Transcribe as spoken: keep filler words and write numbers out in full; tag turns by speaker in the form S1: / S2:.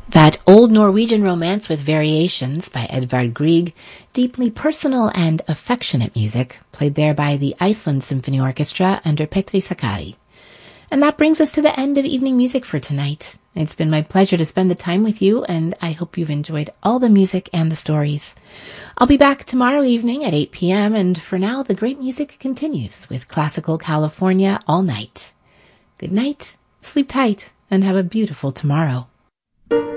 S1: That Old Norwegian Romance with Variations by Edvard Grieg, deeply personal and affectionate music, played there by the Iceland Symphony Orchestra under Petri Sakari. And that brings us to the end of evening music for tonight. It's been my pleasure to spend the time with you, and I hope you've enjoyed all the music and the stories. I'll be back tomorrow evening at eight p.m., and for now, the great music continues with Classical California all night. Good night, sleep tight, and have a beautiful tomorrow.